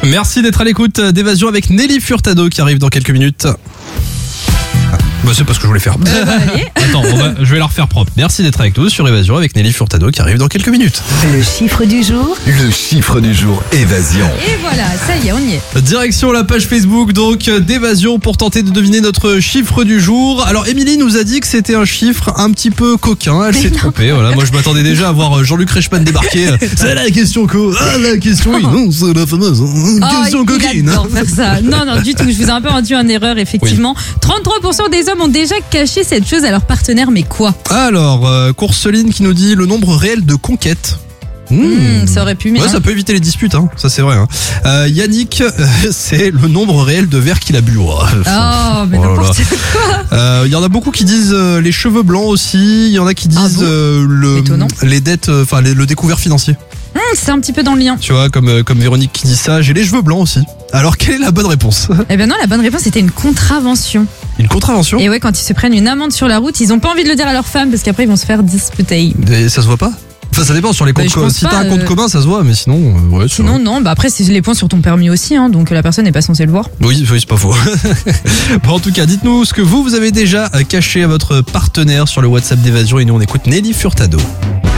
Merci d'être à l'écoute d'Évasion avec Nelly Furtado qui arrive dans quelques minutes. Bah c'est pas ce que je voulais faire. Allez. Attends, je vais la refaire propre. Merci d'être avec nous sur Évasion avec Nelly Furtado qui arrive dans quelques minutes. Le chiffre du jour. Le chiffre du jour, Évasion. Et voilà, ça y est, on y est. Direction la page Facebook donc d'Évasion pour tenter de deviner notre chiffre du jour. Alors Émilie nous a dit que c'était un chiffre un petit peu coquin. Elle s'est trompée. Voilà, moi je m'attendais déjà à voir Jean-Luc Reichmann débarquer. C'est la question la question oui, non, c'est la fameuse question coquine. Il adore faire ça. Non, du tout. Je vous ai un peu induit en erreur, effectivement. Oui. 33% des hommes ont déjà caché cette chose à leur partenaire, mais quoi ? Alors, Courseline qui nous dit le nombre réel de conquêtes. Ça aurait pu, mais ouais, ça peut éviter les disputes, hein. Ça c'est vrai. Hein. Yannick, c'est le nombre réel de verres qu'il a bu. Oh, mais n'importe quoi. Il y en a beaucoup qui disent les cheveux blancs aussi. Il y en a qui disent les dettes, enfin le découvert financier. C'est un petit peu dans le lien. Tu vois, comme Véronique qui dit ça, j'ai les cheveux blancs aussi. Alors, quelle est la bonne réponse ? Eh ben non, la bonne réponse c'était une contravention. Une contravention ? Et ouais, quand ils se prennent une amende sur la route, ils ont pas envie de le dire à leur femme parce qu'après ils vont se faire disputer. Et ça se voit pas ? Enfin, ça dépend sur les comptes. Si t'as un compte commun, ça se voit, mais sinon, ouais. Sinon, non. Bah après, c'est les points sur ton permis aussi, hein, donc la personne n'est pas censée le voir. Oui, c'est pas faux. Bon, en tout cas, dites-nous ce que vous avez déjà caché à votre partenaire sur le WhatsApp d'Évasion et nous on écoute Nelly Furtado.